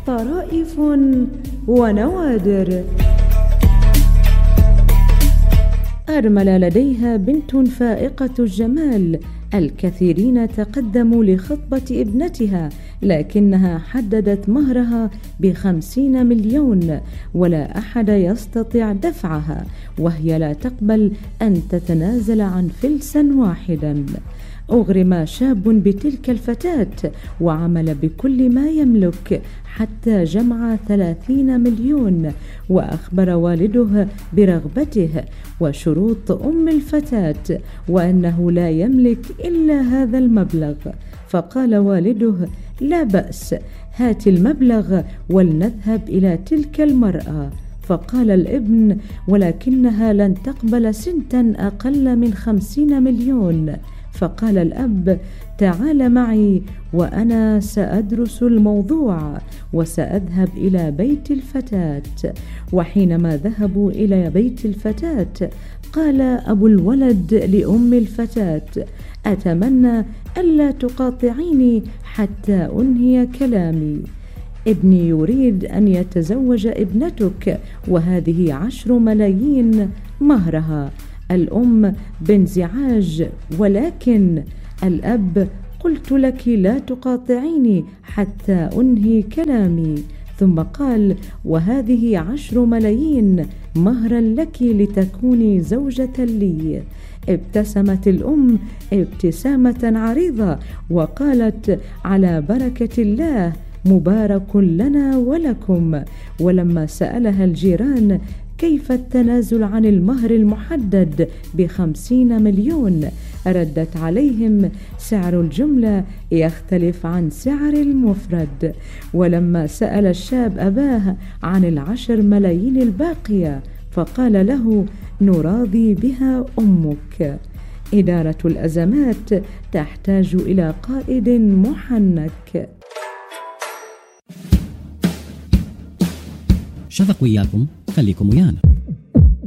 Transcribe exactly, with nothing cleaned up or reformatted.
طرائف ونوادر. أرملة لديها بنت فائقة الجمال، الكثيرين تقدموا لخطبة ابنتها، لكنها حددت مهرها بخمسين مليون، ولا أحد يستطيع دفعها، وهي لا تقبل أن تتنازل عن فلس واحدا. أغرم شاب بتلك الفتاة وعمل بكل ما يملك حتى جمع ثلاثين مليون، وأخبر والده برغبته وشروط أم الفتاة وأنه لا يملك إلا هذا المبلغ. فقال والده: لا بأس، هات المبلغ ولنذهب إلى تلك المرأة. فقال الابن: ولكنها لن تقبل سنتا أقل من خمسين مليون. فقال الأب: تعال معي وأنا سأدرس الموضوع وسأذهب إلى بيت الفتاة. وحينما ذهبوا إلى بيت الفتاة قال أبو الولد لأم الفتاة: أتمنى ألا تقاطعيني حتى أنهي كلامي. ابني يريد أن يتزوج ابنتك، وهذه عشر ملايين مهرها. الأم بانزعاج: ولكن الأب: قلت لك لا تقاطعيني حتى أنهي كلامي. ثم قال: وهذه عشر ملايين مهرا لك لتكوني زوجة لي. ابتسمت الأم ابتسامة عريضة وقالت: على بركة الله، مبارك لنا ولكم. ولما سألها الجيران كيف التنازل عن المهر المحدد بخمسين مليون، ردت عليهم: سعر الجملة يختلف عن سعر المفرد. ولما سأل الشاب أباه عن العشر ملايين الباقية فقال له: نراضي بها أمك. إدارة الأزمات تحتاج إلى قائد محنك. شفق وياكم، خليكم ويانا.